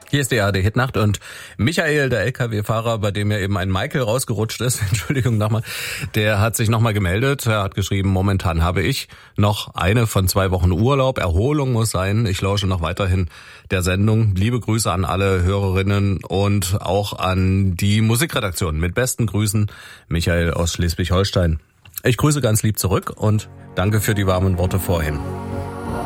Hier ist die ARD Hitnacht und Michael, der LKW-Fahrer, bei dem ja eben ein Michael rausgerutscht ist, Entschuldigung nochmal, der hat sich nochmal gemeldet. Er hat geschrieben, momentan habe ich noch eine von 2 Wochen Urlaub. Erholung muss sein. Ich lausche noch weiterhin der Sendung. Liebe Grüße an alle Hörerinnen und auch an die Musikredaktion. Mit besten Grüßen, Michael aus Schleswig-Holstein. Ich grüße ganz lieb zurück und danke für die warmen Worte vorhin.